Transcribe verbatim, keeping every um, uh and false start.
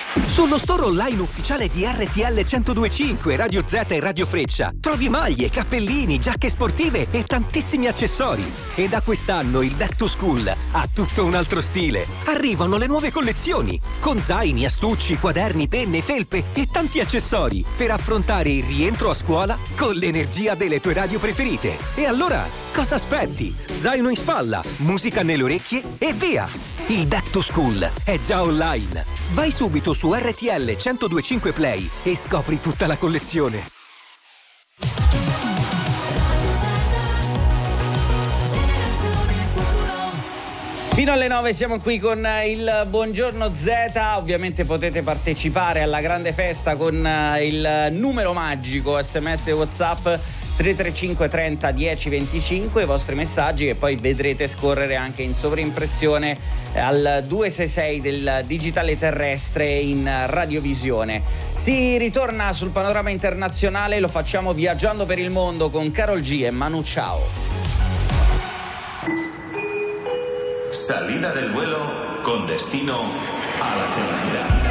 Sullo store online ufficiale di R T L centodue e cinque, Radio Z e Radio Freccia trovi maglie, cappellini, giacche sportive e tantissimi accessori. E da quest'anno il Back to School ha tutto un altro stile. Arrivano le nuove collezioni con zaini, astucci, quaderni, penne, felpe e tanti accessori per affrontare il rientro a scuola con l'energia delle tue radio preferite. E allora, cosa aspetti? Zaino in spalla, musica nelle orecchie e via! Il Back to School è già online. Vai subito su R T L centodue e cinque Play e scopri tutta la collezione. Fino alle nove siamo qui con il Buongiorno Z, ovviamente potete partecipare alla grande festa con il numero magico sms e WhatsApp tre tre cinque trenta dieci venticinque, i vostri messaggi che poi vedrete scorrere anche in sovraimpressione al due sei sei del digitale terrestre in radiovisione. Si ritorna sul panorama internazionale, lo facciamo viaggiando per il mondo con Karol G e Manu Chao. Salida del vuelo con destino a la felicidad.